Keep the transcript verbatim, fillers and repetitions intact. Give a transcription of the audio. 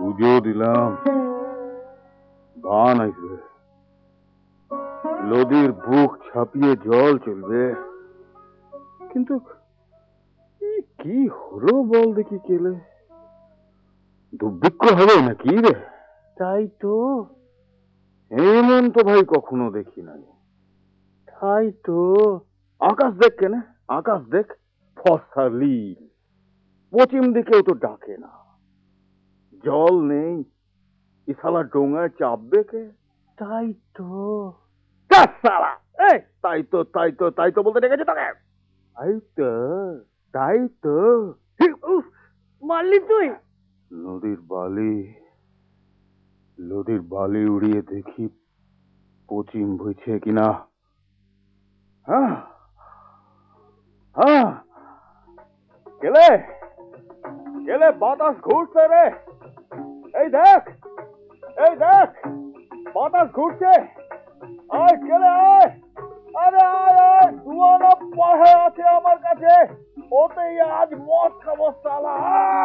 পুজো দিলাম, ধান আসবে, নদীর বুক ছাপিয়ে জল চলবে, কিন্তু কি হলো বল দেখি কেলে? দুর্ভিক্ষ হবে নাকি রে? তাই তো, এমন তো ভাই কখনো দেখি নাই। তাই তো। আকাশ দেখ কেন, আকাশ দেখ, ফর্সা লীল, পশ্চিম দিকেও তো ডাকে না, জল নেই, ইসালা ডোঙায় চাপবে কে? তাই তো। সালা এই তাই তো তাই তো তাই তো বলতে ডেকেছে তোকে? তাই তো তাই তো। মারলি তুই? নদীর বালি, নদীর বালি উড়িয়ে দেখি পশ্চিম বইছে কিনা। হ্যাঁ হ্যাঁ, গেলে গেলে বাতাস ঘুরছে রে, এই দেখ, এই দেখ, বাতাস ঘুরছে। আয় গেলে আয়, আরে আয় আয়, দুয়ানা পাহে আছে আমার কাছে, ওতেই আজ মদ খাবো সালা।